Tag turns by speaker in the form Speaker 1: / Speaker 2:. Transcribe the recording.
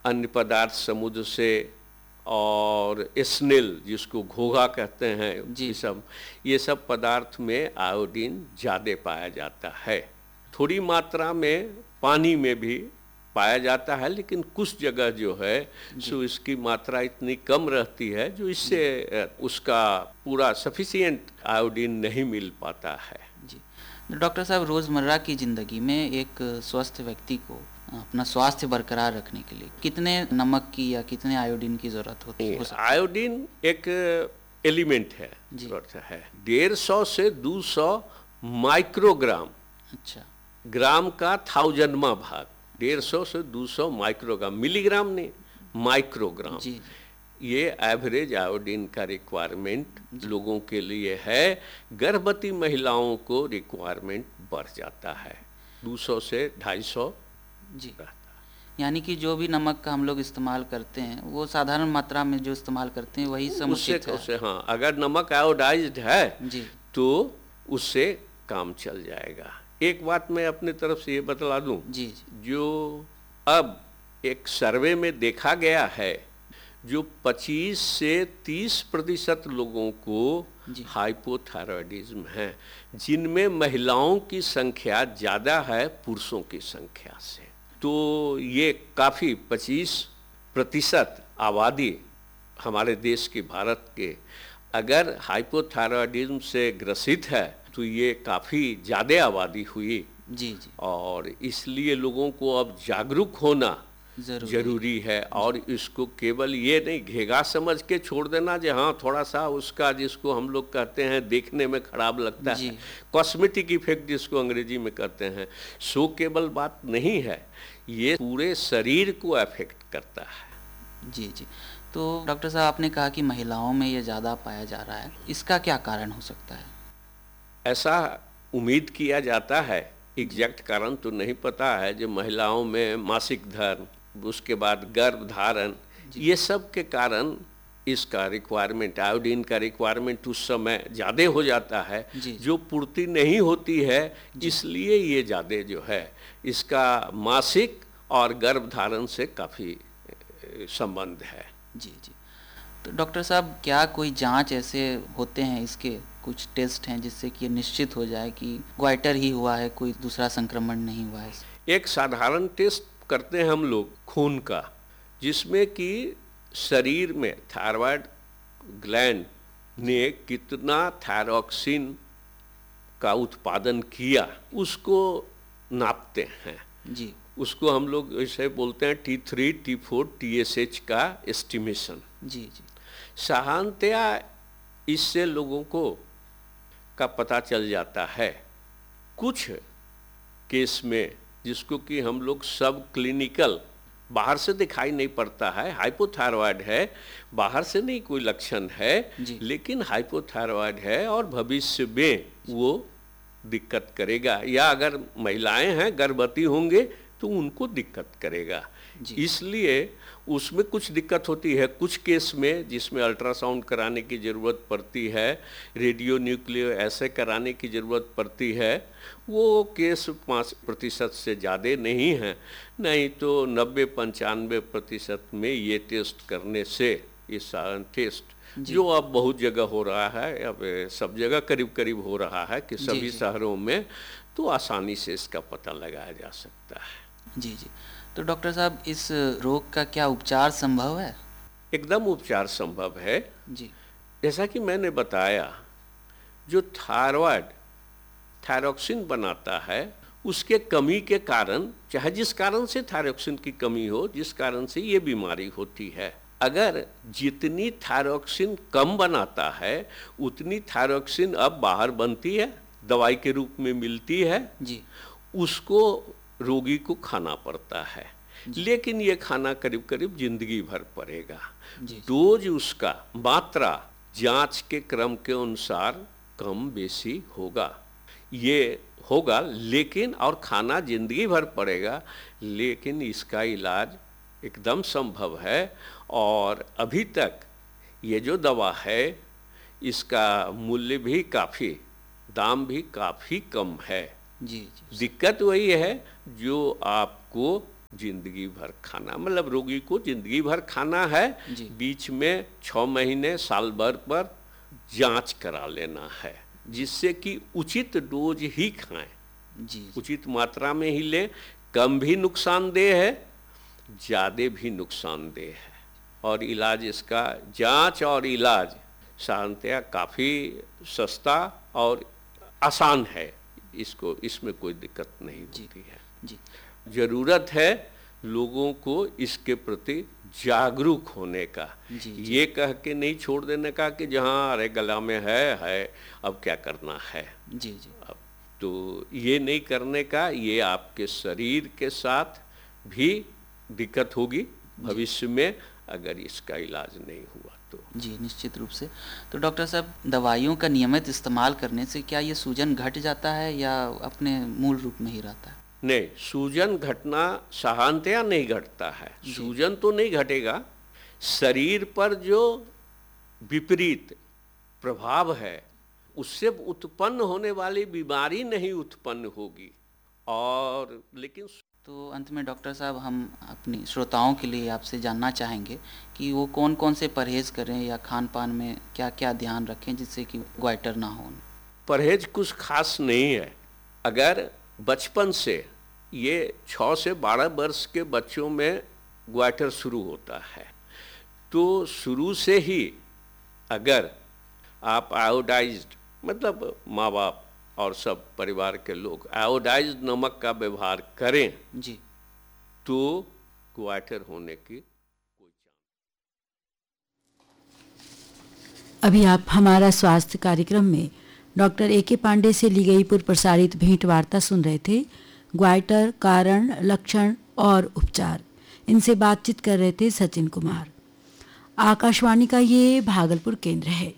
Speaker 1: अन्य पदार्थ समुद्र से और स्नेल जिसको घोघा कहते हैं,
Speaker 2: जी।
Speaker 1: ये सब पदार्थ में आयोडीन ज़्यादा पाया जाता है। थोड़ी मात्रा में पानी में भी पाया जाता है, लेकिन कुछ जगह जो है सो इसकी मात्रा इतनी कम रहती है जो इससे उसका पूरा सफिशिएंट आयोडीन नहीं मिल पाता है।
Speaker 2: जी। तो डॉक्टर साहब, रोज़मर्रा की ज़िंदगी में एक स्वस्थ व्यक्ति को अपना स्वास्थ्य बरकरार रखने के लिए कितने नमक की या कितने आयोडीन की ज़रूरत होती है?
Speaker 1: आयोडीन एक एलिमेंट है,
Speaker 2: जी।
Speaker 1: 150 से 200 माइक्रोग्राम,
Speaker 2: अच्छा,
Speaker 1: ग्राम का 1000वां भाग, 150 से 200 माइक्रोग्राम, मिलीग्राम नहीं, माइक्रोग्राम।
Speaker 2: जी।
Speaker 1: ये एवरेज आयोडीन का रिक्वायरमेंट लोगों के लिए है। गर्भवती महिलाओं को रिक्वायरमेंट बढ़ जाता है, 200 से 250
Speaker 2: जी।
Speaker 1: रहता है।
Speaker 2: यानी कि जो भी नमक का हम लोग इस्तेमाल करते हैं वो साधारण मात्रा में जो इस्तेमाल करते हैं वही समुचित है।
Speaker 1: उससे हाँ, अगर नमक आयोडाइज्ड है
Speaker 2: जी।
Speaker 1: तो उससे काम चल जाएगा। एक बात मैं अपने तरफ से ये बतला दूं,
Speaker 2: जी। जी।
Speaker 1: जो अब एक सर्वे में देखा गया है, जो 25 से 30% लोगों को हाइपोथायरॉयडिज्म है, जिनमें महिलाओं की संख्या ज़्यादा है पुरुषों की संख्या से। तो ये काफ़ी 25% आबादी हमारे देश की, भारत के, अगर हाइपोथायरॉयडिज्म से ग्रसित है तो ये काफ़ी ज़्यादा आबादी हुई।
Speaker 2: जी। जी।
Speaker 1: और इसलिए लोगों को अब जागरूक होना जरूरी है। और इसको केवल ये नहीं घेगा समझ के छोड़ देना कि हाँ थोड़ा सा उसका, जिसको हम लोग कहते हैं देखने में खराब लगता है, कॉस्मेटिक इफेक्ट जिसको अंग्रेजी में कहते हैं, सो केवल बात नहीं है, ये पूरे शरीर को अफेक्ट करता है।
Speaker 2: जी। जी। तो डॉक्टर साहब, आपने कहा कि महिलाओं में ये ज़्यादा पाया जा रहा है, इसका क्या कारण हो सकता है?
Speaker 1: ऐसा उम्मीद किया जाता है, एग्जैक्ट कारण तो नहीं पता है, जो महिलाओं में मासिक धर्म, उसके बाद गर्भधारण, ये सब के कारण इसका रिक्वायरमेंट, आयोडीन का रिक्वायरमेंट उस समय ज़्यादा हो जाता है, जो पूर्ति नहीं होती है, इसलिए ये ज़्यादा जो है इसका मासिक और गर्भधारण से काफ़ी संबंध है।
Speaker 2: जी। जी। तो डॉक्टर साहब, क्या कोई जांच ऐसे होते हैं, इसके कुछ टेस्ट हैं जिससे कि ये निश्चित हो जाए कि ग्वाइटर ही हुआ है, कोई दूसरा संक्रमण नहीं हुआ है?
Speaker 1: एक साधारण टेस्ट करते हैं हम लोग खून का, जिसमें कि शरीर में थायराइड ग्लैंड ने कितना थायरॉक्सिन का उत्पादन किया उसको नापते हैं।
Speaker 2: जी।
Speaker 1: उसको हम लोग इसे बोलते हैं T3, T4, TSH का एस्टिमेशन।
Speaker 2: जी। जी।
Speaker 1: साधारणतया इससे लोगों को का पता चल जाता है। कुछ केस में जिसको कि हम लोग सब क्लिनिकल, बाहर से दिखाई नहीं पड़ता है, हाइपोथायरॉयड है, बाहर से नहीं कोई लक्षण है, लेकिन हाइपोथायरॉयड है और भविष्य में वो दिक्कत करेगा, या अगर महिलाएं हैं गर्भवती होंगे तो उनको दिक्कत करेगा। इसलिए उसमें कुछ दिक्कत होती है कुछ केस में, जिसमें अल्ट्रासाउंड कराने की ज़रूरत पड़ती है, रेडियो न्यूक्लियर ऐसे कराने की ज़रूरत पड़ती है। वो केस 5% से ज़्यादा नहीं है, नहीं तो 90-95% में ये टेस्ट करने से, ये साधारण टेस्ट जो अब बहुत जगह हो रहा है, अब सब जगह करीब करीब हो रहा है कि सभी शहरों में, तो आसानी से इसका पता लगाया जा सकता है।
Speaker 2: जी। जी। तो डॉक्टर साहब, इस रोग का क्या उपचार संभव है?
Speaker 1: एकदम उपचार संभव है।
Speaker 2: जी।
Speaker 1: जैसा कि मैंने बताया, जो थायरॉक्सिन बनाता है, उसके कमी के कारण, चाहे जिस कारण से थायरॉक्सिन की कमी हो, जिस कारण से ये बीमारी होती है, अगर जितनी थायरॉक्सिन कम बनाता है उतनी थायरॉक्सिन अब बाहर बनती है, दवाई के रूप में मिलती है
Speaker 2: जी।
Speaker 1: उसको रोगी को खाना पड़ता है, लेकिन ये खाना करीब करीब जिंदगी भर पड़ेगा। डोज उसका मात्रा जांच के क्रम के अनुसार कम बेसी होगा, ये होगा, लेकिन और खाना जिंदगी भर पड़ेगा, लेकिन इसका इलाज एकदम संभव है। और अभी तक ये जो दवा है इसका मूल्य भी काफ़ी, दाम भी काफ़ी कम है।
Speaker 2: जी।
Speaker 1: दिक्कत वही है जो आपको जिंदगी भर खाना, मतलब रोगी को जिंदगी भर खाना है,
Speaker 2: जी।
Speaker 1: बीच में 6 महीने साल भर पर जांच करा लेना है, जिससे कि उचित डोज ही खाएं,
Speaker 2: जी।
Speaker 1: उचित मात्रा में ही लें। कम भी नुकसानदेह है, ज़्यादा भी नुकसानदेह है। और इलाज इसका, जांच और इलाज साधारणतया काफ़ी सस्ता और आसान है, इसमें कोई दिक्कत नहीं होती है।
Speaker 2: जी।
Speaker 1: ज़रूरत है लोगों को इसके प्रति जागरूक होने का,
Speaker 2: जी।
Speaker 1: ये कह के नहीं छोड़ देने का कि जहाँ अरे गला में है अब क्या करना है।
Speaker 2: जी। जी।
Speaker 1: अब तो ये नहीं करने का, ये आपके शरीर के साथ भी दिक्कत होगी भविष्य में अगर इसका इलाज नहीं हुआ तो।
Speaker 2: जी, निश्चित रूप से। तो डॉक्टर साहब, दवाइयों का नियमित इस्तेमाल करने से क्या ये सूजन घट जाता है या अपने मूल रूप में ही रहता है?
Speaker 1: नहीं, सूजन घटना साधारणतया नहीं घटता है। सूजन तो नहीं घटेगा, शरीर पर जो विपरीत प्रभाव है उससे उत्पन्न होने वाली बीमारी नहीं उत्पन्न होगी। और लेकिन
Speaker 2: तो अंत में डॉक्टर साहब, हम अपनी श्रोताओं के लिए आपसे जानना चाहेंगे कि वो कौन कौन से परहेज़ करें या खान पान में क्या क्या ध्यान रखें जिससे कि ग्वाइटर ना हो।
Speaker 1: परहेज कुछ खास नहीं है। अगर बचपन से, ये 6 से 12 वर्ष के बच्चों में ग्वाइटर शुरू होता है, तो शुरू से ही अगर आप आयोडाइज्ड, मतलब माँ बाप और सब परिवार के लोग आयोडाइज्ड नमक का व्यवहार करें
Speaker 2: जी।
Speaker 1: तो ग्वाइटर होने की कोई चांस।
Speaker 3: अभी आप हमारा स्वास्थ्य कार्यक्रम में डॉक्टर A.K. पांडे से ली गई पूर्व प्रसारित भेंट वार्ता सुन रहे थे। ग्वाइटर, कारण, लक्षण और उपचार, इनसे बातचीत कर रहे थे सचिन कुमार। आकाशवाणी का ये भागलपुर केंद्र है।